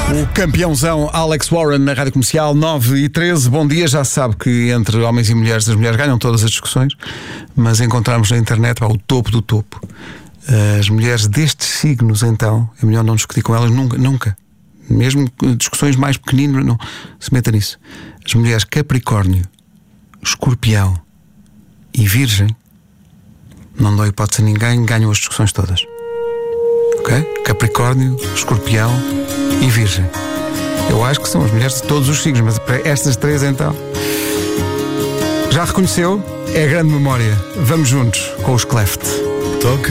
O campeãozão Alex Warren na Rádio Comercial 9h13. Bom dia, já se sabe que entre homens e mulheres as mulheres ganham todas as discussões, mas encontramos na internet o topo do topo. As mulheres destes signos, então, é melhor não discutir com elas nunca. Mesmo discussões mais pequeninas, não se meta nisso. As mulheres Capricórnio, Escorpião e Virgem, não dou hipótese a ninguém, ganham as discussões todas. Ok? Capricórnio, Escorpião e Virgem. Eu acho que são as mulheres de todos os signos, mas para estas três então. Já reconheceu? É grande memória. Vamos juntos com os Cleft. Toca